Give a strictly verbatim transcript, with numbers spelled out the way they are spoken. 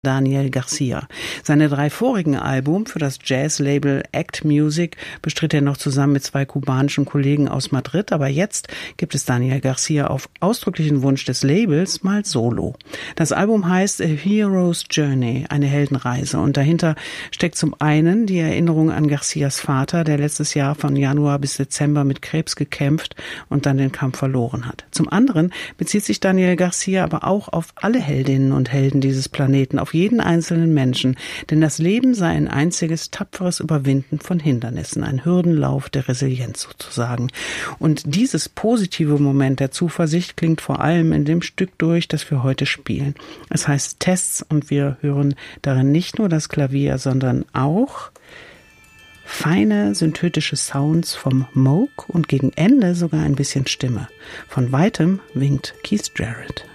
Daniel Garcia. Seine drei vorigen Alben für das Jazz-Label Act Music bestritt er noch zusammen mit zwei kubanischen Kollegen aus Madrid, aber jetzt gibt es Daniel Garcia auf ausdrücklichen Wunsch des Labels mal solo. Das Album heißt A Hero's Journey, eine Heldenreise, und dahinter steckt zum einen die Erinnerung an Garcias Vater, der letztes Jahr von Januar bis Dezember mit Krebs gekämpft und dann den Kampf verloren hat. Zum anderen bezieht sich Daniel Garcia aber auch auf alle Heldinnen und Helden dieses Planeten, auf jeden einzelnen Menschen, denn das Leben sei ein einziges tapferes Überwinden von Hindernissen, ein Hürdenlauf der Resilienz sozusagen. Und dieses positive Moment der Zuversicht klingt vor allem in dem Stück durch, das wir heute spielen. Es heißt Tests und wir hören darin nicht nur das Klavier, sondern auch feine synthetische Sounds vom Moog und gegen Ende sogar ein bisschen Stimme. Von weitem winkt Keith Jarrett.